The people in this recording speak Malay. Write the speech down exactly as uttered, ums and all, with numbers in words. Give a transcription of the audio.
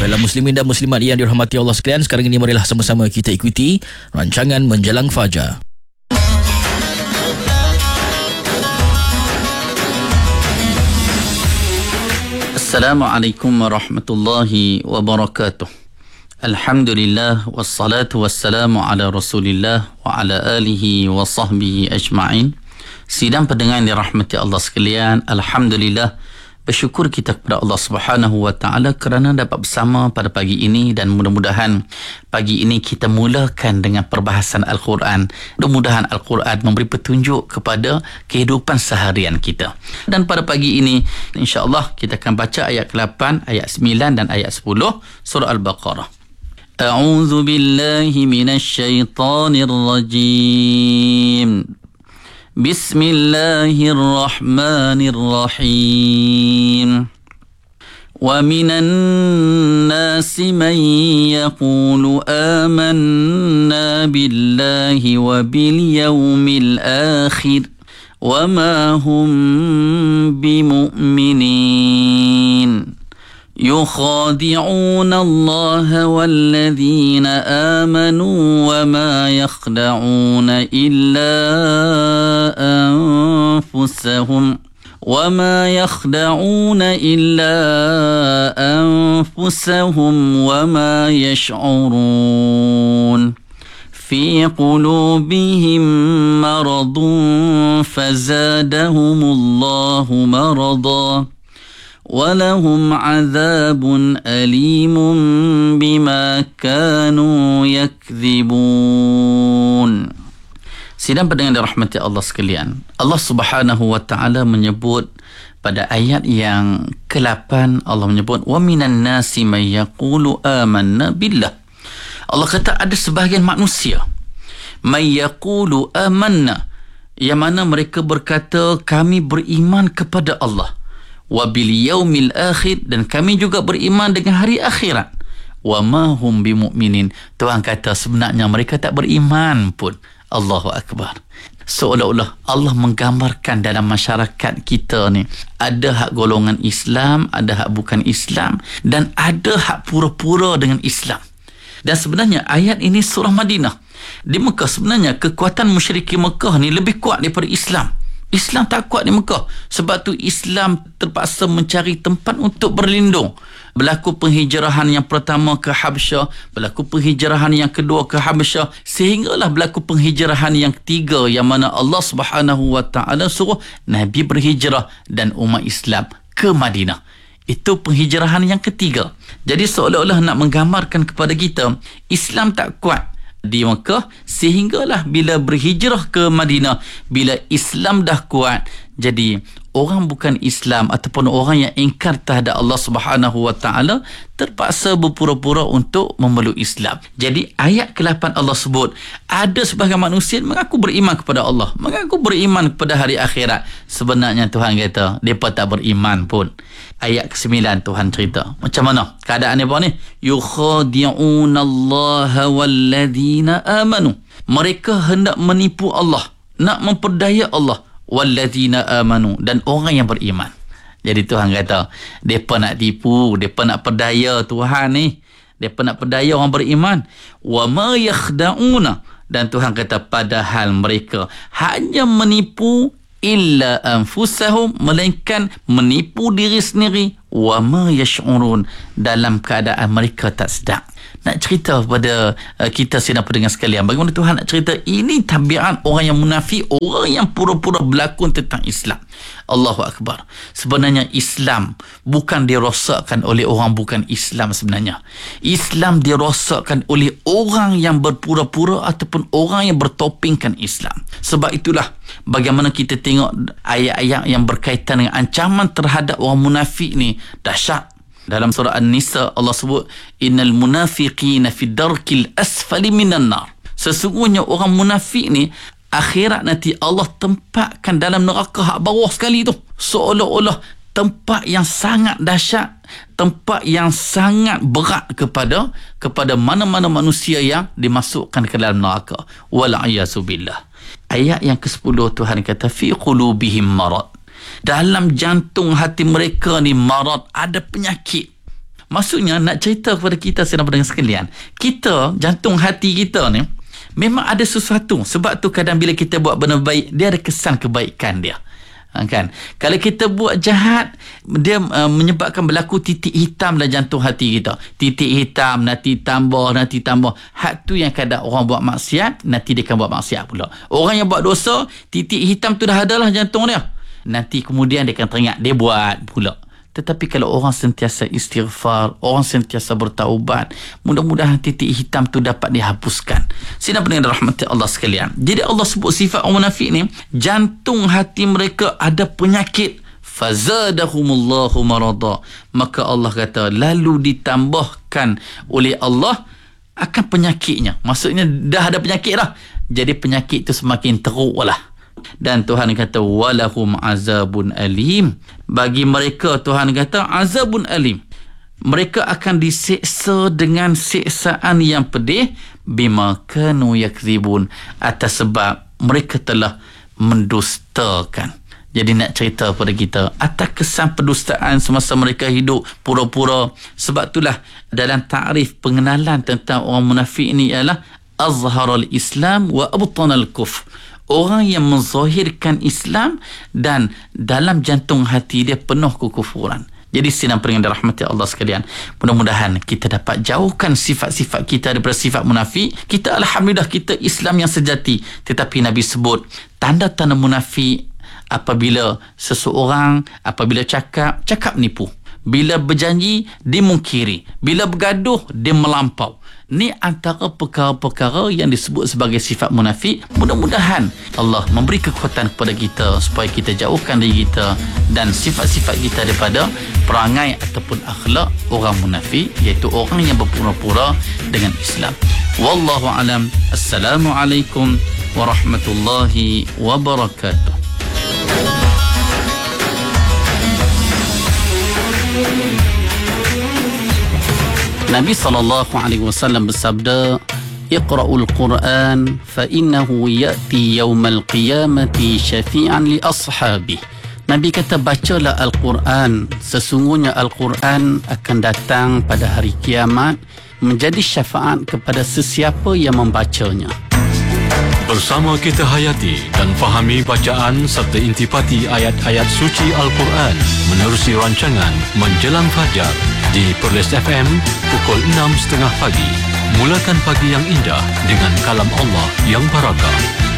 Baiklah muslimin dan muslimat yang dirahmati Allah sekalian, sekarang ini marilah sama-sama kita ikuti rancangan Menjelang Fajar. Assalamualaikum warahmatullahi wabarakatuh. Alhamdulillah wassalatu wassalamu ala Rasulillah wa ala alihi wa sahbihi ajma'in. Sidang pendengar yang dirahmati Allah sekalian, alhamdulillah, bersyukur kita kepada Allah Subhanahu wa taala kerana dapat bersama pada pagi ini, dan mudah-mudahan pagi ini kita mulakan dengan perbahasan Al-Quran. Mudah-mudahan Al-Quran memberi petunjuk kepada kehidupan seharian kita. Dan pada pagi ini insya-Allah kita akan baca ayat lapan, ayat sembilan dan ayat sepuluh surah Al-Baqarah. A'udzu billahi minasy syaithanir rajim. Bismillahirrahmanirrahim. Wa minan nasi man yaqulu amanna billahi wa bil yawmil akhir wa ma hum bimu'minin. يخادعون الله والذين آمنوا وما يخدعون إلا أنفسهم وما يخدعون إلا أنفسهم وما يشعرون في قلوبهم مرض فزادهم الله مرضا ولهم عذاب أليم بما كانوا يكذبون. Sidang pendengar dirahmati Allah sekalian, Allah Subhanahu wa taala menyebut pada ayat yang ke-lapan, Allah menyebut wa minan nasi may yaqulu amanna billah. Allah kata ada sebahagian manusia may yaqulu amanna, yang mana mereka berkata kami beriman kepada Allah, wa bil yaumil akhir, dan kami juga beriman dengan hari akhirat, wa ma hum bimu'minin. Tuhan kata sebenarnya mereka tak beriman pun. Allahu akbar. Seolah-olah Allah menggambarkan dalam masyarakat kita ni ada hak golongan Islam, ada hak bukan Islam, dan ada hak pura-pura dengan Islam. Dan sebenarnya ayat ini surah Madinah. Di Mekah sebenarnya kekuatan musyrikin Mekah ni lebih kuat daripada Islam. Islam tak kuat di Mekah. Sebab tu Islam terpaksa mencari tempat untuk berlindung. Berlaku penghijrahan yang pertama ke Habsyah, berlaku penghijrahan yang kedua ke Habsyah, sehinggalah berlaku penghijrahan yang ketiga, yang mana Allah Subhanahu wa taala suruh Nabi berhijrah dan umat Islam ke Madinah. Itu penghijrahan yang ketiga. Jadi seolah-olah nak menggambarkan kepada kita Islam tak kuat di Mekah, sehinggalah bila berhijrah ke Madinah, bila Islam dah kuat, jadi orang bukan Islam ataupun orang yang ingkar terhadap Allah Subhanahu wa taala terpaksa berpura-pura untuk memeluk Islam. Jadi ayat ke-lapan Allah sebut ada sebahagian manusia mengaku beriman kepada Allah, mengaku beriman kepada hari akhirat, sebenarnya Tuhan kata mereka tak beriman pun. Ayat kesembilan Tuhan cerita macam mana keadaan mereka ni. Yukhadi'una Allah walladzina amanu, mereka hendak menipu Allah, nak memperdaya Allah, walladzina amanu, dan orang yang beriman. Jadi Tuhan kata mereka nak tipu, mereka nak perdaya Tuhan ni, mereka nak perdaya orang beriman. Wa ma yakhda'una, dan Tuhan kata padahal mereka hanya menipu illa anfusahum, melainkan menipu diri sendiri, wa ma yash'urun, dalam keadaan mereka tak sedar. Nak cerita kepada uh, kita sedang pendengar sekalian, bagaimana Tuhan nak cerita ini tabiat orang yang munafik, orang yang pura-pura berlakon tentang Islam. Allahu akbar. Sebenarnya Islam bukan dirosakkan oleh orang bukan Islam. Sebenarnya Islam dirosakkan oleh orang yang berpura-pura ataupun orang yang bertopingkan Islam. Sebab itulah bagaimana kita tengok ayat-ayat yang berkaitan dengan ancaman terhadap orang munafik ni dahsyat. Dalam surah An-Nisa Allah sebut innal munafiqina fi darkil asfali minan nar. Sesungguhnya orang munafik ni akhirat nanti Allah tempatkan dalam neraka hak bawah sekali tu. Seolah-olah tempat yang sangat dahsyat, tempat yang sangat berat kepada kepada mana-mana manusia yang dimasukkan ke dalam neraka. Wal'iyasubillah. Ayat yang kesepuluh Tuhan kata fi qulubihim marad. Dalam jantung hati mereka ni marad, ada penyakit. Maksudnya nak cerita kepada kita sedang pendengar sekalian, kita, jantung hati kita ni memang ada sesuatu. Sebab tu kadang bila kita buat benda baik, dia ada kesan kebaikan dia. Ha, kan? Kalau kita buat jahat, dia uh, menyebabkan berlaku titik hitam dalam jantung hati kita. Titik hitam, nanti tambah, nanti tambah. Hak tu yang kadang orang buat maksiat, nanti dia akan buat maksiat pula. Orang yang buat dosa, titik hitam tu dah ada lah jantung dia. Nanti kemudian dia akan teringat, dia buat pula. Tetapi kalau orang sentiasa istighfar, orang sentiasa bertaubat, mudah-mudahan titik hitam tu dapat dihapuskan. Sidang pendengar rahmati Allah sekalian. Jadi Allah sebut sifat orang munafik ni, jantung hati mereka ada penyakit. Fazadahumullahu marada. Maka Allah kata, lalu ditambahkan oleh Allah akan penyakitnya. Maksudnya dah ada penyakit dah. Jadi penyakit tu semakin teruk lah. Dan Tuhan kata walahum azabun alim. Bagi mereka Tuhan kata azabun alim. Mereka akan diseksa dengan siksaan yang pedih bima kanu yakzibun, atas sebab mereka telah mendustakan. Jadi nak cerita kepada kita atas kesan pendustaan semasa mereka hidup pura-pura. Sebab itulah dalam takrif pengenalan tentang orang munafik ini ialah azharal Islam wa abtanal kufr. Orang yang menzahirkan Islam dan dalam jantung hati dia penuh kekufuran. Jadi sidang pendengar rahmati Allah sekalian, mudah-mudahan kita dapat jauhkan sifat-sifat kita daripada sifat munafik. Kita alhamdulillah kita Islam yang sejati. Tetapi Nabi sebut tanda-tanda munafik apabila seseorang apabila cakap, cakap nipu. Bila berjanji, dia mungkiri. Bila bergaduh, dia melampau. Ni antara perkara-perkara yang disebut sebagai sifat munafik. Mudah-mudahan Allah memberi kekuatan kepada kita supaya kita jauhkan diri kita dan sifat-sifat kita daripada perangai ataupun akhlak orang munafik, iaitu orang yang berpura-pura dengan Islam. Wallahu alam. Assalamualaikum warahmatullahi wabarakatuh. Nabi sallallahu alaihi wasallam bersabda, "Iqra'ul Qur'an fa innahu ya'ti yaumal qiyamati syafi'an li ashabihi." Nabi kata bacalah Al-Quran, sesungguhnya Al-Quran akan datang pada hari kiamat menjadi syafaat kepada sesiapa yang membacanya. Bersama kita hayati dan fahami bacaan serta intipati ayat-ayat suci Al-Quran menerusi rancangan Menjelang Fajar di Perlis F M pukul enam tiga puluh pagi. Mulakan pagi yang indah dengan kalam Allah yang barakah.